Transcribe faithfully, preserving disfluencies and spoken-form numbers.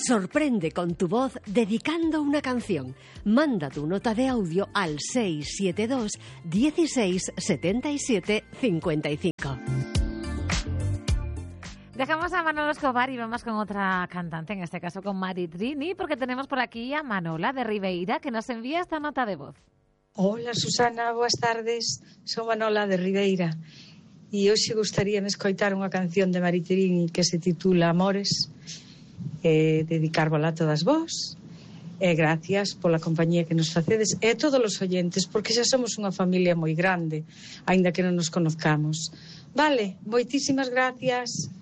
Sorprende con tu voz dedicando una canción. Manda tu nota de audio al seis siete dos, dieciséis, setenta y siete, cincuenta y cinco. Dejamos a Manolo Escobar y vamos con otra cantante, en este caso con Mari Trini, porque tenemos por aquí a Manola de Ribeira, que nos envía esta nota de voz. Hola Susana, boas tardes. Son Manola de Ribeira e hoxe gustaríame escoitar unha canción de Mari Trini que se titula Amores, e dedicárvala a todas vós, e gracias pola compañía que nos facedes e a todos os oyentes, porque xa somos unha familia moi grande, aínda que non nos conozcamos. Vale, moitísimas gracias.